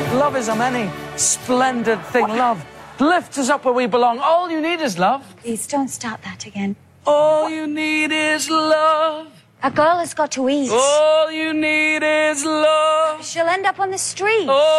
Love is a many splendid thing. Love lifts us up where we belong. All you need is love. Please don't start that again. All you need is love. A girl has got to eat. All you need is love. She'll end up on the street. Oh.